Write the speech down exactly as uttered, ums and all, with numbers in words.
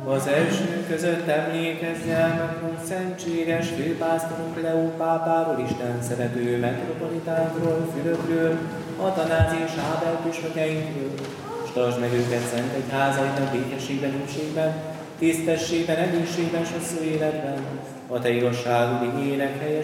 Az első között emlékezz el meg, szentséges főpásztorunk Leó pápáról, Isten szerető metropolitánkról, Fülöpről, Atanáz és Ábel püspökeinkről, s tartsd meg őket szent egyházaidnak békességben, hűségben, tisztességben, egészségben, s hosszú életben, a te igazságú igének helyes